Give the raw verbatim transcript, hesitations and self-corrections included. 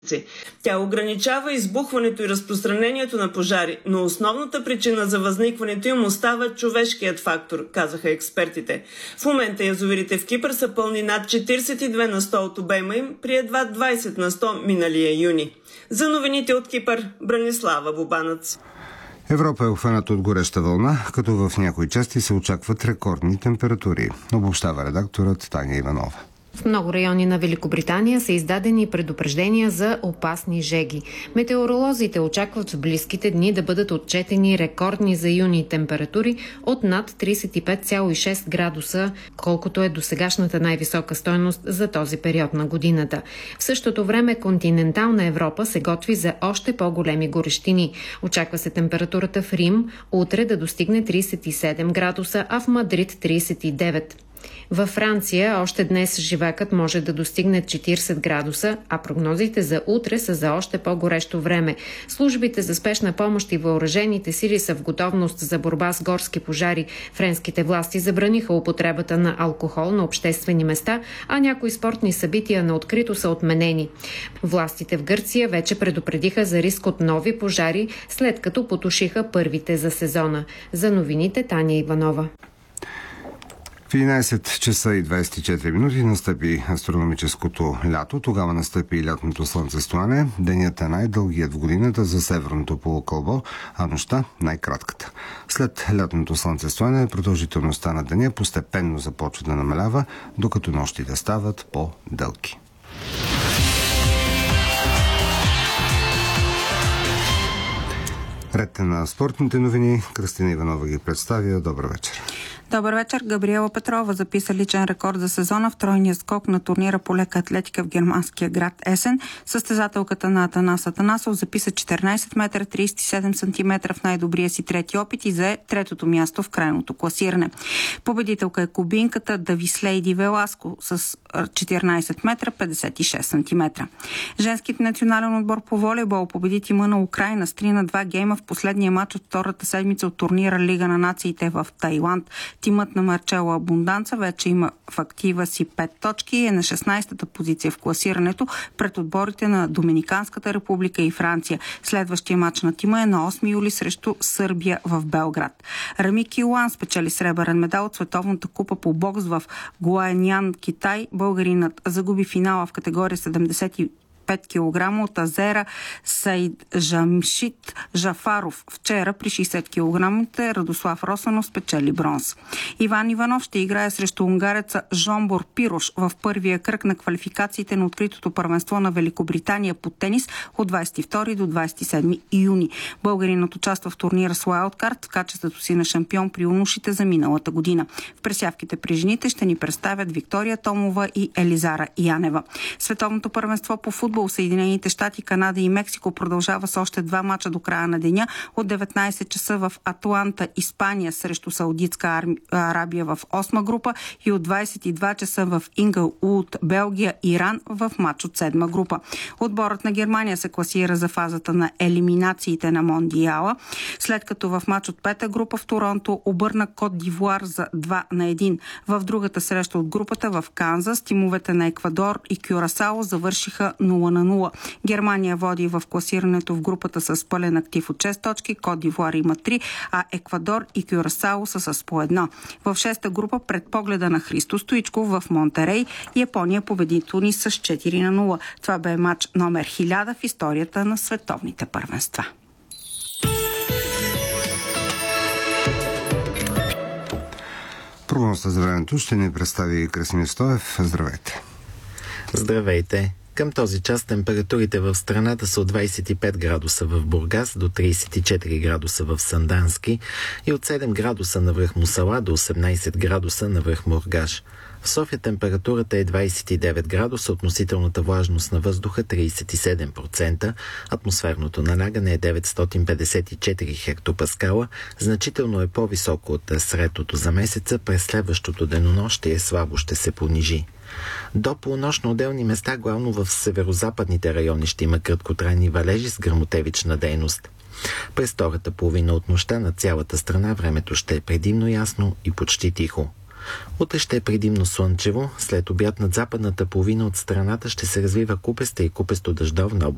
Тя ограничава избухването и разпространението на пожари, но основната причина за възникването им остава човешкият фактор, казаха експертите. В момента язовирите в Кипър са пълни над четиридесет и две на сто от обема им при едва двадесет на сто миналия юни. За новините от Кипър, Бранислава Бубанец. Европа е обхваната от гореща вълна, като в някои части се очакват рекордни температури. Обобщава редакторът Таня Иванова. В много райони на Великобритания са издадени предупреждения за опасни жеги. Метеоролозите очакват в близките дни да бъдат отчетени рекордни за юни температури от над тридесет и пет цяло и шест градуса, колкото е досегашната най-висока стойност за този период на годината. В същото време континентална Европа се готви за още по-големи горещини. Очаква се температурата в Рим утре да достигне тридесет и седем градуса, а в Мадрид тридесет и девет. Във Франция още днес живакът може да достигне четиридесет градуса, а прогнозите за утре са за още по-горещо време. Службите за спешна помощ и въоръжените сили са в готовност за борба с горски пожари. Френските власти забраниха употребата на алкохол на обществени места, а някои спортни събития на открито са отменени. Властите в Гърция вече предупредиха за риск от нови пожари, след като потушиха първите за сезона. За новините Таня Иванова. В единадесет часа и двадесет и четири минути настъпи астрономическото лято. Тогава настъпи и лятното слънцестояне. Денят е най-дългият в годината за северното полукълбо, а нощта най-кратката. След лятното слънцестояне продължителността на деня постепенно започва да намалява, докато нощите стават по-дълги. Ред на спортните новини. Кръстина Иванова ги представя. Добър вечер. Добър вечер. Габриела Петрова записа личен рекорд за сезона в тройния скок на турнира по лека атлетика в германския град Есен. Състезателката на Атанас Атанасов записа четиринадесет метра тридесет и седем сантиметра в най-добрия си трети опит и зае третото място в крайното класиране. Победителка е кубинката Давислейди Веласко с четиринадесет метра петдесет и шест сантиметра. Женският национален отбор по волейбол победи тима на Украйна с три на два гейма в последния матч от втората седмица от турнира Лига на нациите в Тайланд. Тимът на Марчела Абунданца вече има в актива си пет точки и е на шестнадесета позиция в класирането пред отборите на Доминиканската република и Франция. Следващия матч на тима е на осми юли срещу Сърбия в Белград. Рами Килуан спечели сребърен медал от Световната купа по бокс в Гуаньян, Китай. Българинът загуби финала в категория седемдесет и пет килограма от Азера Саид Жамшит Жафаров. Вчера при шейсет килограма Радослав Росанов спечели бронз. Иван Иванов ще играе срещу унгареца Жомбор Пирош в първия кръг на квалификациите на откритото първенство на Великобритания по тенис от двадесет и втори до двадесет и седми юни. Българинът участва в турнира с Уайлдкарт в качеството си на шампион при юношите за миналата година. В пресявките при жените ще ни представят Виктория Томова и Елизара Янева. Световното първенство по футбол Съединените щати, Канада и Мексико продължава с още два мача до края на деня. От деветнадесет часа в Атланта, Испания срещу Саудитска Арабия в осма група и от двадесет и два часа в Ингълвуд, Белгия, Иран в мач от седма група. Отборът на Германия се класира за фазата на елиминациите на Мондиала, след като в мач от пета група в Торонто обърна Кот д'Ивуар за два на един. В другата среща от групата в Канзас тимовете на Еквадор и Кюрасао завършиха нула на нула. Германия води в класирането в групата с пълен актив от шест точки, Кот д'Ивуар има три, а Еквадор и Кюрасао са с по едно. В шеста група пред погледа на Христо Стоичков в Монтерей Япония победи Тунис с четири на нула. Това бе матч номер хиляда в историята на световните първенства. Прогнозата за времето ще ни представи Красимир Стоев. Здравейте! Здравейте! Към този час температурите в страната са от двадесет и пет градуса в Бургас до тридесет и четири градуса в Сандански и от седем градуса навръх Мусала до осемнадесет градуса навръх Мургаш. В София температурата е двадесет и девет градуса, относителната влажност на въздуха тридесет и седем процента, атмосферното налягане е деветстотин петдесет и четири хектопаскала, значително е по-високо от средното за месеца, през следващото денонощие слабо ще се понижи. До полунощ на отделни места, главно в северозападните райони, ще има краткотрайни валежи с гръмотевична дейност. През втората половина от нощта на цялата страна времето ще е предимно ясно и почти тихо. Утре ще е предимно слънчево, след обяд над западната половина от страната ще се развива купеста и купесто-дъждовна област.